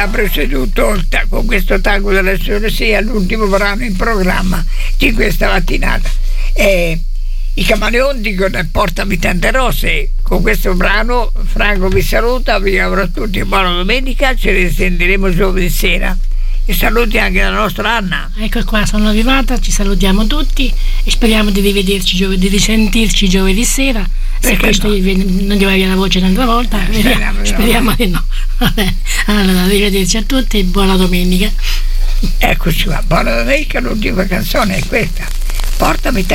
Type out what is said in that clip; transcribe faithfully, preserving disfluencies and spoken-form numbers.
ha preceduto con questo tango della sia l'ultimo brano in programma di questa mattinata. E i Camaleonti con Portami tante rose. Con questo brano Franco vi saluta, vi auguro a tutti buona domenica, ci risentiremo giovedì sera. E saluti anche la nostra Anna. Ecco qua, sono arrivata, ci salutiamo tutti e speriamo di rivederci giovedì, di risentirci giovedì sera. Se questo no? Non gli va via la voce un'altra volta, eh, speriamo, speriamo di no. Vabbè. Allora, arrivederci a tutti e buona domenica. Eccoci qua, buona domenica, l'ultima canzone è questa. Portami